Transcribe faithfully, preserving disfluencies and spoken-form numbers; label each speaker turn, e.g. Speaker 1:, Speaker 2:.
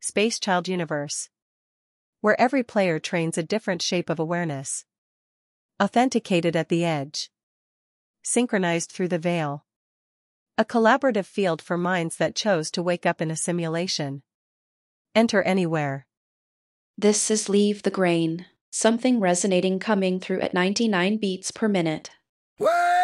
Speaker 1: Space Child Universe, where every player trains a different shape of awareness. Authenticated at the edge. Synchronized through the veil. A collaborative field for minds that chose to wake up in a simulation. Enter anywhere.
Speaker 2: This is Leave the Grain, something resonating coming through at ninety-nine beats per minute.